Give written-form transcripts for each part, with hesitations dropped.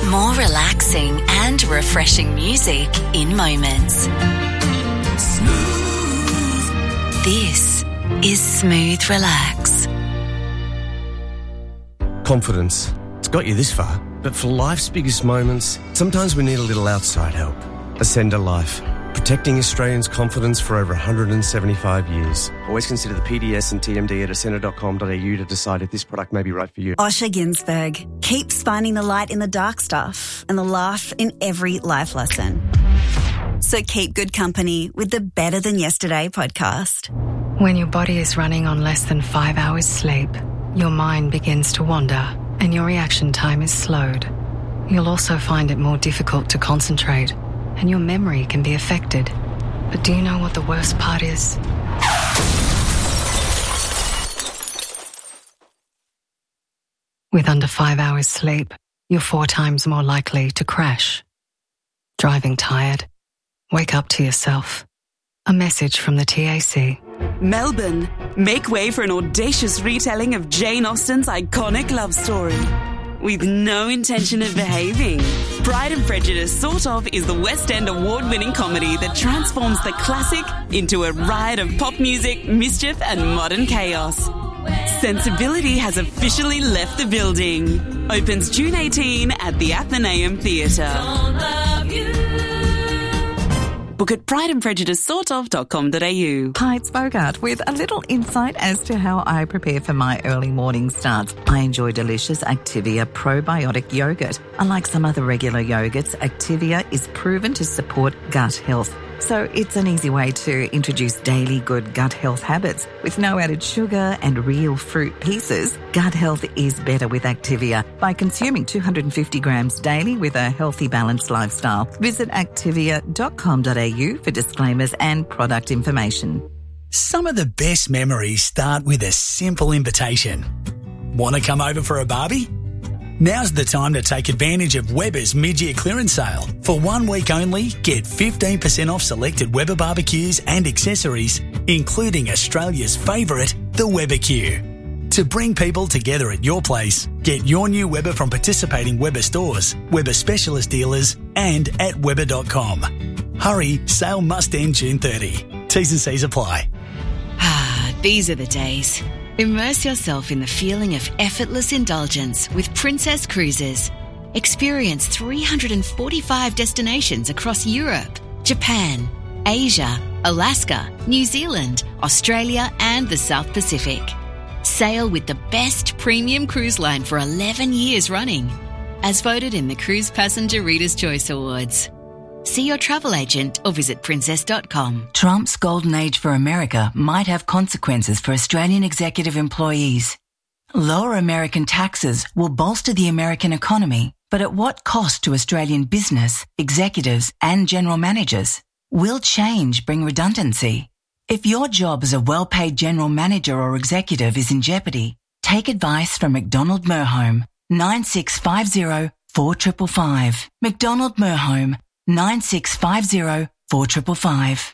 More relaxing and refreshing music in moments. This is Smooth Relax. Confidence. It's got you this far. But for life's biggest moments, sometimes we need a little outside help. Ascender Life. Protecting Australians' confidence for over 175 years. Always consider the PDS and TMD at ascender.com.au to decide if this product may be right for you. Osher Ginsberg keeps finding the light in the dark stuff and the laugh in every life lesson. So keep good company with the Better Than Yesterday podcast. When your body is running on less than 5 hours sleep, your mind begins to wander and your reaction time is slowed. You'll also find it more difficult to concentrate and your memory can be affected. But do you know what the worst part is? With under 5 hours sleep, you're 4 times more likely to crash. Driving tired? Wake up to yourself. A message from the TAC. Melbourne, make way for an audacious retelling of Jane Austen's iconic love story. With no intention of behaving, Pride and Prejudice Sort Of is the West End award-winning comedy that transforms the classic into a riot of pop music, mischief and modern chaos. Sensibility has officially left the building. Opens June 18 at the Athenaeum Theatre. Book at prideandprejudicesortof.com.au. Hi, it's Bogart with a little insight as to how I prepare for my early morning starts. I enjoy delicious Activia probiotic yogurt. Unlike some other regular yogurts, Activia is proven to support gut health. So it's an easy way to introduce daily good gut health habits. With no added sugar and real fruit pieces, gut health is better with Activia by consuming 250 grams daily with a healthy, balanced lifestyle. Visit activia.com.au for disclaimers and product information. Some of the best memories start with a simple invitation. Want to come over for a barbie? Now's the time to take advantage of Weber's mid-year clearance sale. For 1 week only, get 15% off selected Weber barbecues and accessories, including Australia's favourite, the Weber Q. To bring people together at your place, get your new Weber from participating Weber stores, Weber specialist dealers, and at Weber.com. Hurry, sale must end June 30. T's and C's apply. These are the days. Immerse yourself in the feeling of effortless indulgence with Princess Cruises. Experience 345 destinations across Europe, Japan, Asia, Alaska, New Zealand, Australia and the South Pacific. Sail with the best premium cruise line for 11 years running, as voted in the Cruise Passenger Reader's Choice Awards. See your travel agent or visit princess.com. Trump's golden age for America might have consequences for Australian executive employees. Lower American taxes will bolster the American economy, but at what cost to Australian business, executives and general managers? Will change bring redundancy? If your job as a well-paid general manager or executive is in jeopardy, take advice from McDonald Merhome, 9650 4555. McDonald Merhome, 9650 4555.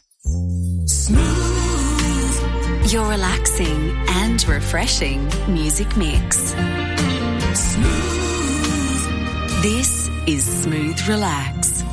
Smooth. Your relaxing and refreshing music mix. Smooth. This is Smooth Relax.